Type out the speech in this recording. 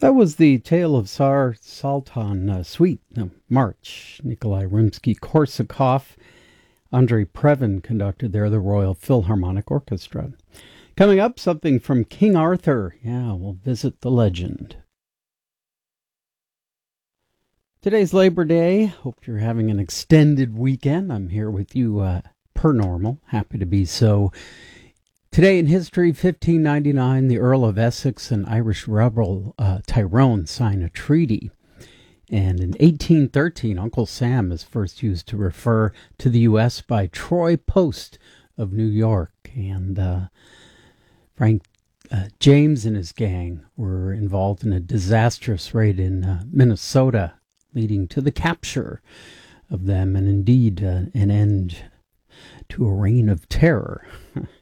That was the Tale of Tsar Sultan Suite, March. Nikolai Rimsky-Korsakov, Andrei Previn conducted there, the Royal Philharmonic Orchestra. Coming up, something from King Arthur. Yeah, we'll visit the legend. Today's Labor Day. Hope you're having an extended weekend. I'm here with you per normal. Happy to be so. Today in history, 1599, the Earl of Essex and Irish rebel Tyrone sign a treaty. And in 1813, Uncle Sam is first used to refer to the U.S. by Troy Post of New York. And Frank James and his gang were involved in a disastrous raid in Minnesota, leading to the capture of them and indeed an end to a reign of terror.